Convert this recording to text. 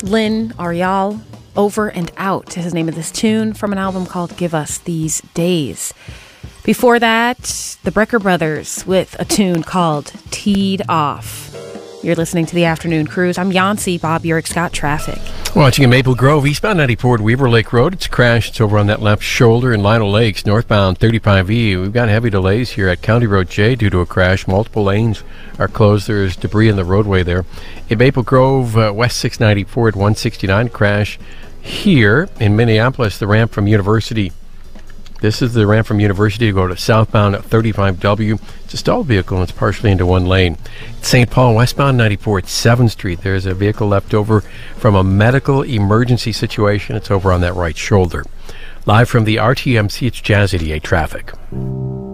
Lynn Arial, Over and Out is the name of this tune from an album called Give Us These Days. Before that, the Brecker Brothers with a tune called Teed Off. You're listening to The Afternoon Cruise. I'm Yancey. Bob Urick's got traffic. Watching in Maple Grove, eastbound 94 at Weaver Lake Road. It's a crash. It's over on that left shoulder in Lino Lakes, northbound 35E. We've got heavy delays here at County Road J due to a crash. Multiple lanes are closed. There's debris in the roadway there. In Maple Grove, west 694 at 169, crash here. In Minneapolis, the ramp from University. This is the ramp from University to go to southbound at 35W. It's a stalled vehicle and it's partially into one lane. St. Paul, westbound 94 at 7th Street. There's a vehicle left over from a medical emergency situation. It's over on that right shoulder. Live from the RTMC, it's Jazz 88 traffic.